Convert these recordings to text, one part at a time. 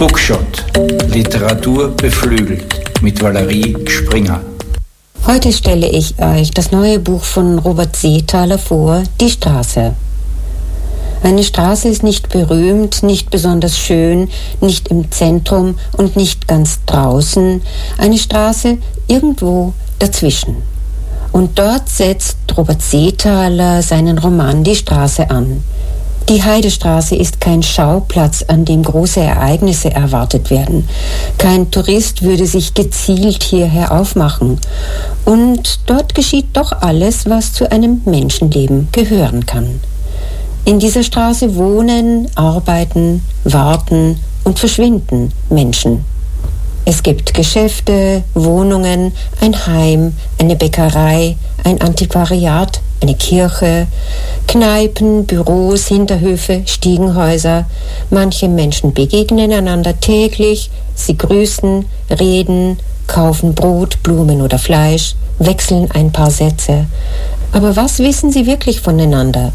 Bookshot. Literatur beflügelt mit Valerie Springer. Heute stelle ich euch das neue Buch von Robert Seethaler vor, Die Straße. Eine Straße ist nicht berühmt, nicht besonders schön, nicht im Zentrum und nicht ganz draußen. Eine Straße irgendwo dazwischen. Und dort setzt Robert Seethaler seinen Roman Die Straße an. Die Heidestraße ist kein Schauplatz, an dem große Ereignisse erwartet werden. Kein Tourist würde sich gezielt hierher aufmachen. Und dort geschieht doch alles, was zu einem Menschenleben gehören kann. In dieser Straße wohnen, arbeiten, warten und verschwinden Menschen. Es gibt Geschäfte, Wohnungen, ein Heim, eine Bäckerei, ein Antiquariat, eine Kirche, Kneipen, Büros, Hinterhöfe, Stiegenhäuser. Manche Menschen begegnen einander täglich, sie grüßen, reden, kaufen Brot, Blumen oder Fleisch, wechseln ein paar Sätze. Aber was wissen sie wirklich voneinander?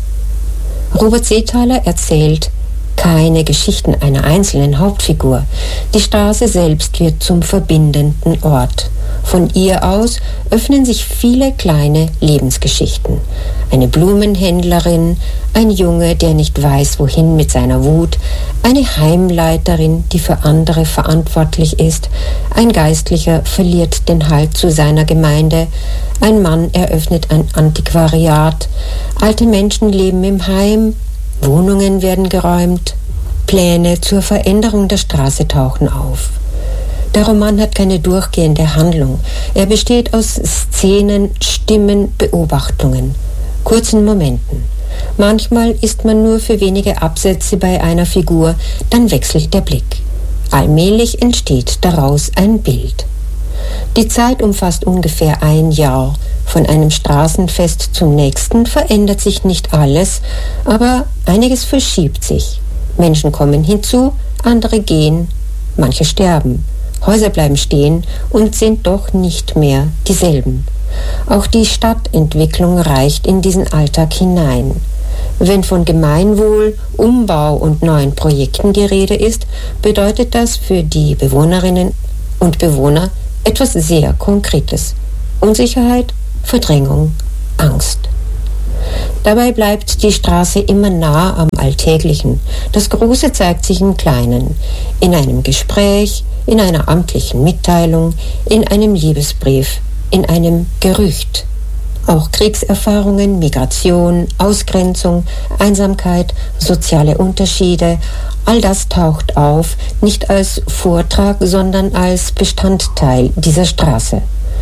Robert Seethaler erzählt keine Geschichten einer einzelnen Hauptfigur. Die Straße selbst wird zum verbindenden Ort. Von ihr aus öffnen sich viele kleine Lebensgeschichten. Eine Blumenhändlerin, ein Junge, der nicht weiß, wohin mit seiner Wut, eine Heimleiterin, die für andere verantwortlich ist, ein Geistlicher verliert den Halt zu seiner Gemeinde, ein Mann eröffnet ein Antiquariat, alte Menschen leben im Heim, Wohnungen werden geräumt, Pläne zur Veränderung der Straße tauchen auf. Der Roman hat keine durchgehende Handlung. Er besteht aus Szenen, Stimmen, Beobachtungen, kurzen Momenten. Manchmal ist man nur für wenige Absätze bei einer Figur, dann wechselt der Blick. Allmählich entsteht daraus ein Bild. Die Zeit umfasst ungefähr ein Jahr. Von einem Straßenfest zum nächsten verändert sich nicht alles, aber einiges verschiebt sich. Menschen kommen hinzu, andere gehen, manche sterben. Häuser bleiben stehen und sind doch nicht mehr dieselben. Auch die Stadtentwicklung reicht in diesen Alltag hinein. Wenn von Gemeinwohl, Umbau und neuen Projekten die Rede ist, bedeutet das für die Bewohnerinnen und Bewohner etwas sehr Konkretes. Unsicherheit, Verdrängung, Angst. Dabei bleibt die Straße immer nah am Alltäglichen. Das Große zeigt sich im Kleinen, in einem Gespräch, in einer amtlichen Mitteilung, in einem Liebesbrief, in einem Gerücht. Auch Kriegserfahrungen, Migration, Ausgrenzung, Einsamkeit, soziale Unterschiede, all das taucht auf, nicht als Vortrag, sondern als Bestandteil dieser Straße.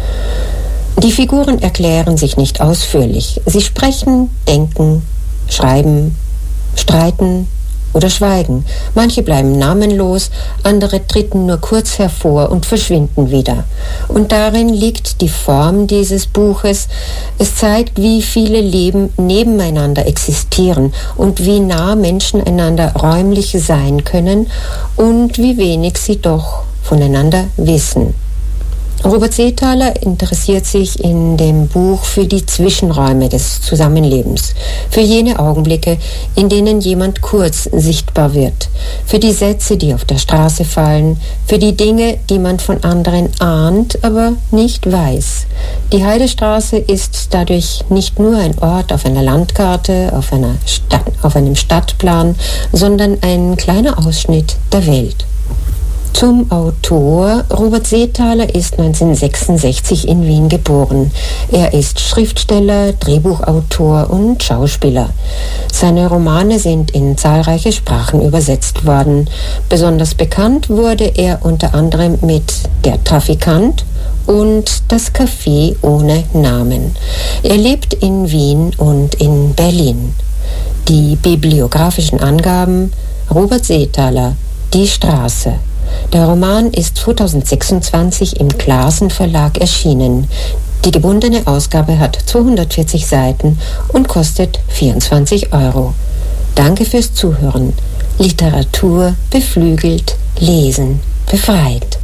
Die Figuren erklären sich nicht ausführlich. Sie sprechen, denken, schreiben, streiten oder schweigen. Manche bleiben namenlos, andere treten nur kurz hervor und verschwinden wieder. Und darin liegt die Form dieses Buches. Es zeigt, wie viele Leben nebeneinander existieren und wie nah Menschen einander räumlich sein können und wie wenig sie doch voneinander wissen. Robert Seethaler interessiert sich in dem Buch für die Zwischenräume des Zusammenlebens, für jene Augenblicke, in denen jemand kurz sichtbar wird, für die Sätze, die auf der Straße fallen, für die Dinge, die man von anderen ahnt, aber nicht weiß. Die Heidestraße ist dadurch nicht nur ein Ort auf einer Landkarte, auf einem Stadtplan, sondern ein kleiner Ausschnitt der Welt. Zum Autor. Robert Seethaler ist 1966 in Wien geboren. Er ist Schriftsteller, Drehbuchautor und Schauspieler. Seine Romane sind in zahlreiche Sprachen übersetzt worden. Besonders bekannt wurde er unter anderem mit Der Trafikant und Das Café ohne Namen. Er lebt in Wien und in Berlin. Die bibliografischen Angaben: Robert Seethaler, Die Straße. Der Roman ist 2026 im Clasen Verlag erschienen. Die gebundene Ausgabe hat 240 Seiten und kostet 24 €. Danke fürs Zuhören. Literatur beflügelt, Lesen befreit.